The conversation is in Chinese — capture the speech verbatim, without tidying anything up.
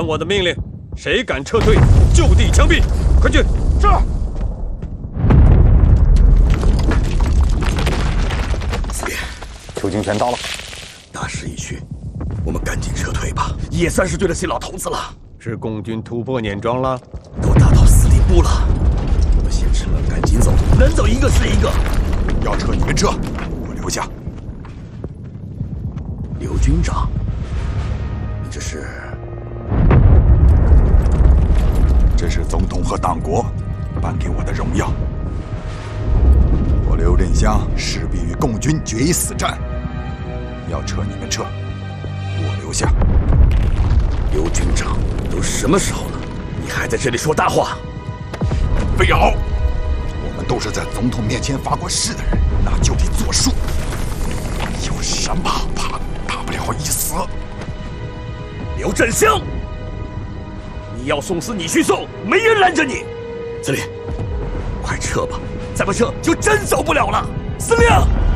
传我的命令，谁敢撤退，就地枪毙！快去！ 是。 司令， 邱金泉到了， 大势已去，我们赶紧撤退吧，也算是对得起老头子了。 是共军突破碾庄了， 都打到司令部了，我们先吃了，赶紧走，能走一个是一个。 要撤你们撤，我留下。 刘军长，你这是？ 这是总统和党国颁给我的荣耀。我刘振湘势必与共军决一死战，要撤你们撤，我留下。 刘军长，都什么时候了，你还在这里说大话？ 魏敖，我们都是在总统面前发过誓的人，那就得作数。有什么好怕？大不了一死。 刘振湘，你要送死你去送，没人拦着你。司令，快撤吧，再不撤就真走不了了。司令。